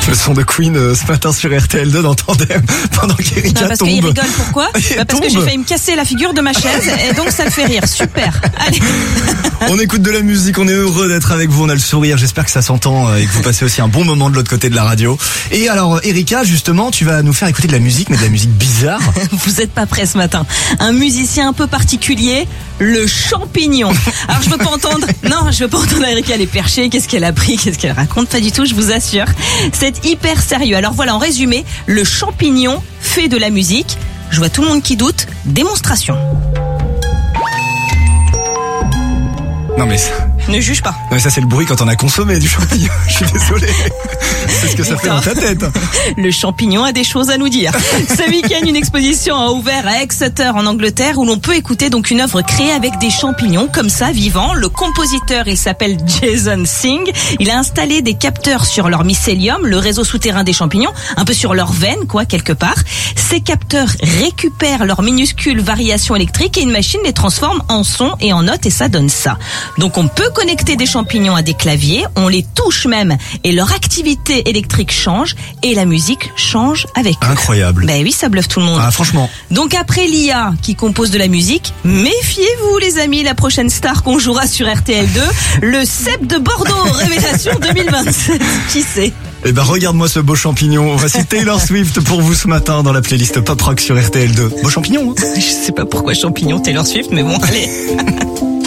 Le son de Queen ce matin sur RTL2 dans Tandem pendant qu'Erika tombe. Parce qu'il rigole, pourquoi ? Parce que j'ai failli me casser la figure de ma chaise et donc ça le fait rire. Super. Allez. On écoute de la musique, on est heureux d'être avec vous, on a le sourire, j'espère que ça s'entend et que vous passez aussi un bon moment de l'autre côté de la radio. Et alors Erika, justement, tu vas nous faire écouter de la musique, mais de la musique bizarre. Vous êtes pas prêts ce matin. Un musicien un peu particulier, le Champignon. Alors je veux pas entendre Erika, elle est perchée, qu'est-ce qu'elle a pris, qu'est-ce qu'elle raconte, pas du tout, je vous assure. C'est hyper sérieux. Alors voilà, en résumé, le Champignon fait de la musique. Je vois tout le monde qui doute. Démonstration. Non mais ça... Ne juge pas. Non mais ça c'est le bruit quand on a consommé du champignon. Je suis désolé. C'est ce que ça fait dans ta tête. Le champignon a des choses à nous dire. Ce week-end, une exposition a ouvert à Exeter en Angleterre où l'on peut écouter donc une œuvre créée avec des champignons comme ça, vivants. Le compositeur, il s'appelle Jason Singh. Il a installé des capteurs sur leur mycélium, le réseau souterrain des champignons, un peu sur leurs veines, quoi, quelque part. Ces capteurs récupèrent leurs minuscules variations électriques et une machine les transforme en son et en notes et ça donne ça. Donc on peut connecter des champignons à des claviers, on les touche même et leur activité électrique change et la musique change avec eux. Incroyable. Ben oui, ça bluffe tout le monde. Ah franchement. Donc après l'IA qui compose de la musique, méfiez-vous les amis, la prochaine star qu'on jouera sur RTL2, le CEP de Bordeaux, révélation 2027. Qui sait ? Eh ben regarde-moi ce beau champignon. Voici Taylor Swift pour vous ce matin dans la playlist Pop Rock sur RTL2. Beau champignon, hein ? Je sais pas pourquoi champignon Taylor Swift, mais bon, allez.